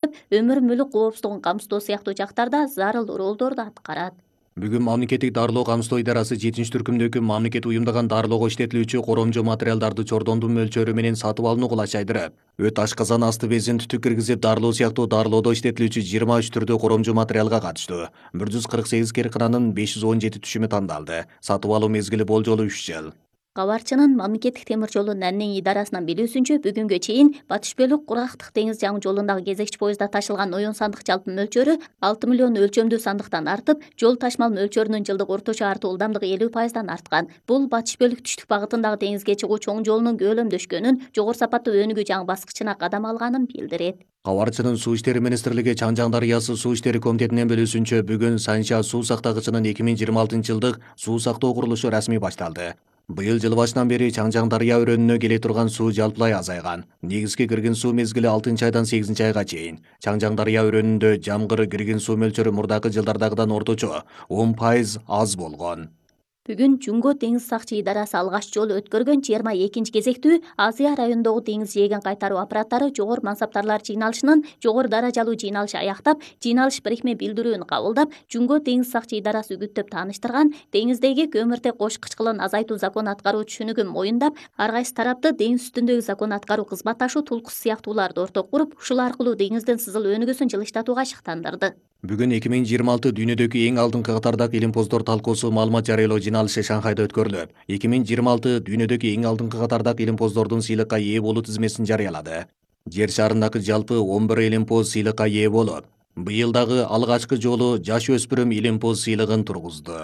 көрсөтүп, өмүр мүлүк коопсуздугун камсыздоо сыяктуу жактарда зарыл ролдорду аткарат. Бүгүн мамлекеттик дарылоо камсыздоо идарасы 7-түркүмдөгү мамлекет уюмдаган дарылоого иштетилүүчү коромжо материалдарды чордондун мөлчөрү менен сатып алууну кулачайдырып, өт ашказан асты безин түтүк киргизип дарылоо сыяктуу дарылоодо иштетилүүчү 23 түрдүү коромжо материалга катыштуу 148 кээркананын 517 түшүмү тандалды. Сатып алуу мезгили болжолу 3 жыл. Кабарчынын мамлекеттик темир жолу Наннин идарасынан билүүсүнчө, бүгүнгө чейин Батыш Бөлүк Кургактык деңиз жаңы жолундагы кезекчи поездда ташылган оюн сандык жалпы мөлчөрү 6 миллион өлчөмдүү сандыктан артып, жол ташмал мөлчөрүнүн жылдык орточо артуу ылдамдыгы 50%дан арткан. Бул Батыш Бөлүк түштүк багытындагы деңизге чыгуу чоң жолунун көөлөмдөшкөнүн, жогору сапаттуу өнүгүү жаңы баскычына кадам алганын билдирет. Кабарчынын Суу иштери министрлиги Чаңжаң дарыясы суу иштери комитетинен билүүсүнчө, бүгүн Санша суу сактагычынын 2026 жылдык суу сактоо курулушу расмий башталды. Быйыл жыл башынан бери Чаңжаң дарыя өрөөнүнө келе турган суу жалпылай азайган. Негизги кирген суу мезгили 6-айдан 8-айга чейин. Чаңжаң дарыя өрөөнүндө жамгыр кирген суу мөлчөрү мурдакы жылдардагыдан орточо 10% аз болгон. Бүгүн Жумго деңиз сакчы идарасы алгач жолу өткөргөн 22 кезектүү Азия районундагы деңиз жээген кайтаруу аппараттары жогору мансаптарлар жыйналышынын жогору даражалуу жыйналышы аяктап, жыйналыш бирикме билдирүүнү кабылдап, Жумго деңиз сакчы идарасы үгүттөп тааныштырган деңиздеги көмүртек кош кычкылын азайтуу закону аткаруу түшүнүгүн моюндап, ар кайсы тарапты деңиз үстүндөгү закон аткаруу кызматташуу тулкуусу сыяктууларды орток куруп, ушул аркылуу деңиздин сызыл өнүгүүсүн жылыштатууга шыктандырды. Бүгүн 2026 дүйнөдөгү эң алдыңкы катардагы илимпоздор талкуусу маалымат жарыялоо жыйналышы Шанхайда өткөрүлүп, 2026 дүйнөдөгү эң алдыңкы катардагы илимпоздордун сыйлыкка ээ болуу тизмесин жарыялады. Жер шарындагы жалпы 11 илимпоз сыйлыкка ээ болуп, быйыл дагы алгачкы жолу жаш өспүрүм илимпоз сыйлыгын тургузду.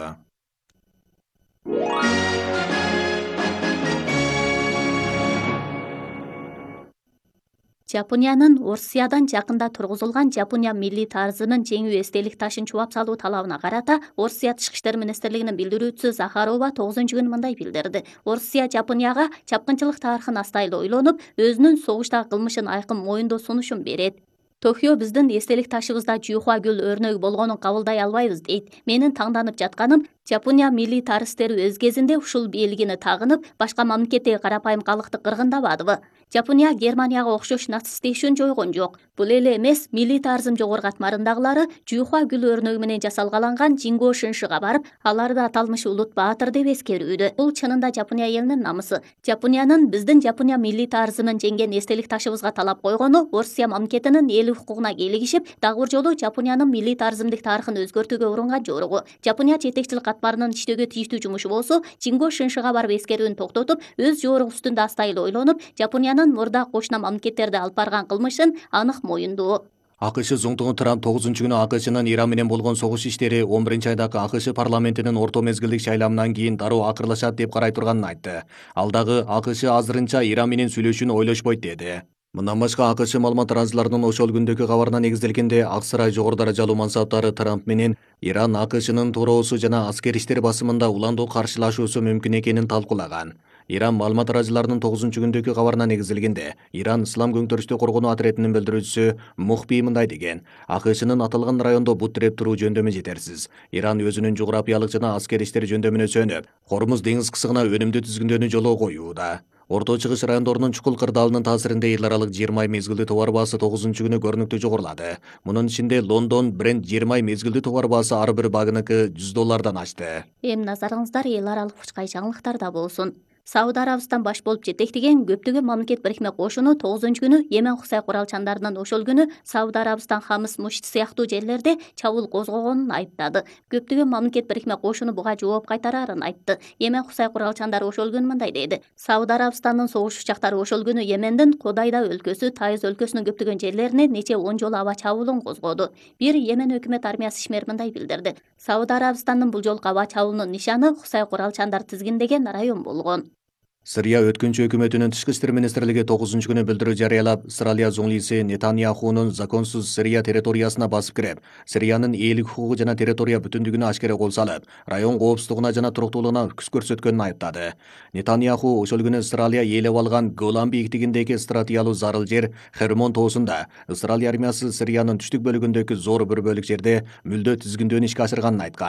Жапониянын Орусиядан жакында тургузулган Жапония милли тарзынын жеңүү эстелик ташын чубап салуу талабына карата Орусия Тышкы иштер министрлигинин билдирүүчүсү Захарова 9-күнү мындай билдирди. Орусия Жапонияга чапкынчылык тарыхын астайлы ойлонуп, өзүнүн согуштагы кылмышын айкын моюндоо сунушун берет. Токио биздин эстелик ташыбызда Жүйхуа гүл өрнөгү болгонун кабылдай албайбыз дейт. Менин таңданып жатканым, Жапония милли тарыстери өз кезинде ушул белгини тагынып, башка мамлекеттеги карапайым калкты кыргындабадыбы? Жапония Германияга окшош нацисттешүүн жойгон жок. Бул эле эмес, милли тарзым жогору катмарындагылары Жүйхуа гүл өрнөгү менен жасалгаланган Жинго Шиншига барып, аларды аталмыш улут баатыр деп эскерүүдө. Бул чынында Жапония элинин намысы. Жапониянын биздин Жапония милли тарзымын жеңген эстелик ташыбызга талап койгону Орусия мамлекетинин эл укугуна келигишип, дагы бир жолу Жапониянын милли тарзымдык тарыхын өзгөртүүгө урунган жоругу. Жапония жетекчилик катмарынын иштөөгө тийиштүү жумушу болсо, Жинго Шиншига барып эскерүүнү токтотуп, өз жоругу үстүндө астайлы ойлонуп, Жапониянын мурда кошуна мамлекеттерде алып барган кылмышын анык моюндоо. АКШ зоңтугу Трамп 9-күнү АКШнын Иран менен болгон согуш иштери 11-айдагы АКШ парламентинин орто мезгилдик шайланынан кийин дароо акырлашат деп карай турганын айтты. Ал дагы АКШ азырынча Иран менен сүйлөшүүнү ойлошпойт деди. Мындан башка АКШ маалымат тараазыларынын ошол күндөгү кабарына негизделгенде Ак сарай жогору даражалуу мансаптары Трамп менен Иран АКШнын туроосу жана аскер иштер басымында уландуу каршылашуусу мүмкүн экенин талкуулаган. Иран маалымат тараазыларынын 9-күндөгү кабарына негизделгенде Иран ислам көңтөрүштү коргонуу отрядынын билдирүүчүсү Мухби мындай деген: АКШнын аталган райондо бут тиреп туруу жөндөмү жетерсиз. Иран өзүнүн жографиялык жана аскер иштер жөндөмүнө сөнүп, Хормуз деңиз кысыгына өнүмдүү тизгиндөөнү жолго коюуда. Орто Чыгыш райондорунун чукул кырдаалынын таасиринде эл аралык 20 ай мезгилдүү товар баасы 9-күнү көрүнүктүү жогорулады. Мунун ичинде Лондон Brent 20 ай мезгилдүү товар баасы ар бир багыныкы $100 ашты. Эми назарыңыздар эл аралык башка жаңылыктарда болсун. Сауд Арабистан баш болуп жетектеген көптөгөн мамлекет бирикме кошуну 9-күнү Йемен Хусай куралчандарынын ошол күнү Сауд Арабистан Хамыс Мушт сыяктуу жерлерде чабуул козгогонун айыптады. Көптөгөн мамлекет бирикме кошуну буга жооп кайтарарын айтты. Йемен Хусай куралчандары ошол күнү мындай деди: Сауд Арабистандын согуш учактары ошол күнү Йемендин Кодайда өлкөсү, Тайыз өлкөсүнүн көптөгөн жерлерине нече 10 жолу аба чабуулун козгоду. Бир Йемен өкмөт армиясы ишмери мындай билдирди: Сауд Арабистандын бул жолку аба чабуулунун нишаны Хусай куралчандар тизгиндеген район болгон. Сырия өткүнчү өкмөтүнүн тышкы иштер министрлиги 9-күнү билдирүү жарыялап, Исраилия зоңлиси Нетаньяхунун законсуз Сирия территориясына басып кирип, Сириянын ээлик укугу жана территория бүтүндүгүнө ашкере кол салып, район коопсуздугуна жана туруктуулугуна күч көрсөткөнүн айыптады. Нетаньяху ошол күнү Исраилия ээлеп алган Голан бийиктигиндеги стратегиялуу зарыл жер Хермон тоосунда Исраилия армиясы Сириянын түштүк бөлүгүндөгү зор бир бөлүк жерде мүлдө тизгиндөөнү ишке ашырганын айткан.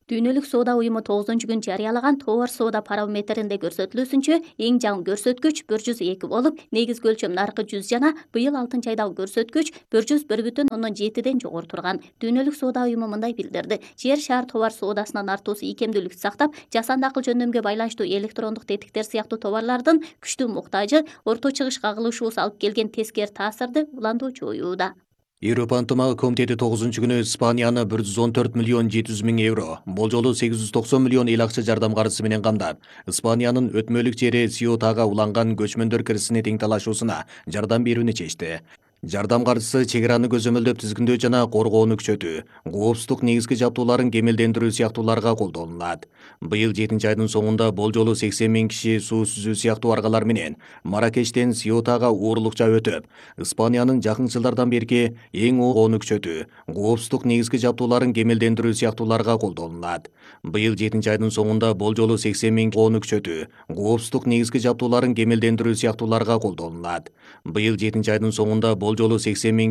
Дүйнөлүк соода уюму 9-күн жарыялаган товар соода барометринде көрсөтүлүүсүнчө эң жаңы көрсөткүч 102 болуп, негизги өлчөм наркы 100 жана быйыл 6-айдагы көрсөткүч 101,7ден жогору турган. Дүйнөлүк соода уюму мындай билдирди: жер шаар товар соодасынын артуусу ийкемдүүлүктү сактап, жасанды акыл жөндөмгө байланыштуу электрондук тетиктер сыяктуу товарлардын күчтүү муктажы орто чыгыш кагылышуусу алып келген тескери таасирди улантуучу уюуда. Европа ынтымагы комитети 9-күнү Испанияны 114 миллион 700 миң евро, болжолу 890 миллион эл акча жардам каржысы менен камдап, Испаниянын өтмөлүк жери Сиотага уланган көчмөндөр кирисине тең талашуусуна жардам берүүнү чечти. Жардам каржысы чек араны көзөмөлдөп тизгиндөө жана коргоону күчөтүү, коопсуздук негизги жабдууларын кемелдендирүү сыяктууларга колдонулат. Быйыл 7-айдын соңунда болжолу 80 миң киши суу сүзүү сыяктуу аргалар менен Маракештен Сиотага уурулукча өтүп, Испаниянын жакын жылдардан берки эң коргоону күчөтүү, коопсуздук негизги жабдууларын кемелдендирүү сыяктууларга колдонулат. Быйыл 7-айдын соңунда болжолу 80 миң коргоону күчөтүү, коопсуздук негизги жабдууларын кемелдендирүү сыяктууларга колдонулат. Быйыл 7-айдын соңунда болжолу 80 миң